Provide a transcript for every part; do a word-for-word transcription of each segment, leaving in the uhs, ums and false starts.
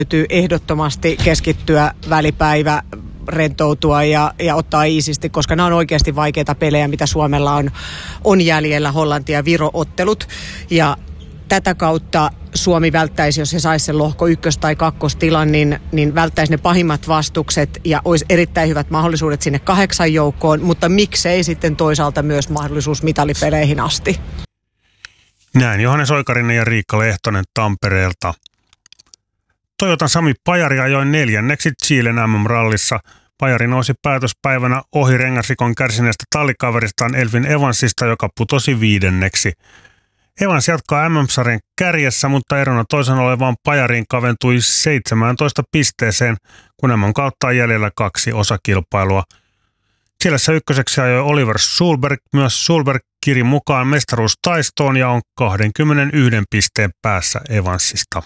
Täytyy ehdottomasti keskittyä välipäivä, rentoutua ja, ja ottaa iisisti, koska nämä on oikeasti vaikeita pelejä, mitä Suomella on, on jäljellä, Hollanti- ja Viro-ottelut. Ja tätä kautta Suomi välttäisi, jos he saisi sen lohko ykkös- tai kakkostilan, niin, niin välttäisi ne pahimmat vastukset ja olisi erittäin hyvät mahdollisuudet sinne kahdeksan joukkoon, mutta miksei sitten toisaalta myös mahdollisuus mitalipeleihin asti. Näin Johannes Oikarinen ja Riikka Lehtonen Tampereelta. Toyotan Sami Pajari ajoi neljänneksi Chilen M M-rallissa. Pajari nousi päätöspäivänä ohi rengasrikon kärsineestä tallikaveristaan Elfyn Evansista, joka putosi viidenneksi. Evans jatkaa M M-sarjan kärjessä, mutta erona toisen olevaan Pajariin kaventui seitsemääntoista pisteeseen, kun M M kautta on jäljellä kaksi osakilpailua. Chilessä ykköseksi ajoi Oliver Sulberg, myös Sulberg kiri mukaan mestaruustaistoon ja on kaksikymmentäyksi pisteen päässä Evansista.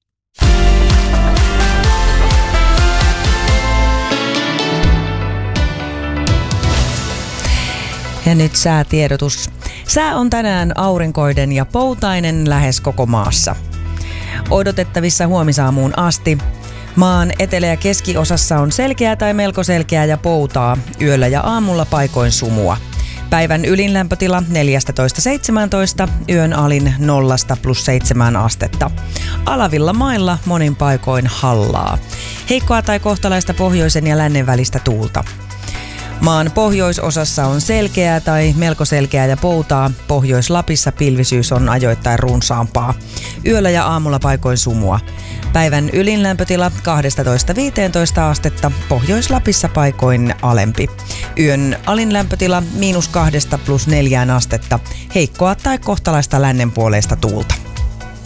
Ja nyt säätiedotus. Sää on tänään aurinkoinen ja poutainen lähes koko maassa. Odotettavissa huomisaamuun asti. Maan etelä- ja keskiosassa on selkeää tai melko selkeää ja poutaa. Yöllä ja aamulla paikoin sumua. Päivän ylin lämpötila neljätoista seitsemäntoista, yön alin nollasta plus seitsemän astetta. Alavilla mailla monin paikoin hallaa. Heikkoa tai kohtalaista pohjoisen ja lännen välistä tuulta. Maan pohjoisosassa on selkeää tai melko selkeää ja poutaa. Pohjois-Lapissa pilvisyys on ajoittain runsaampaa. Yöllä ja aamulla paikoin sumua. Päivän ylin lämpötila kaksitoista viisitoista astetta, Pohjois-Lapissa paikoin alempi. Yön alin lämpötila miinus kahdesta plus neljään astetta, heikkoa tai kohtalaista lännenpuoleista tuulta.